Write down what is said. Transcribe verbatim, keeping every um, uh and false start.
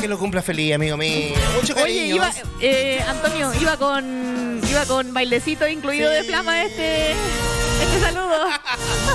que lo cumpla feliz, amigo mío. Mucho cariño. Oye, iba, eh, Antonio, iba con iba con bailecito incluido Sí. de flama este, este saludo.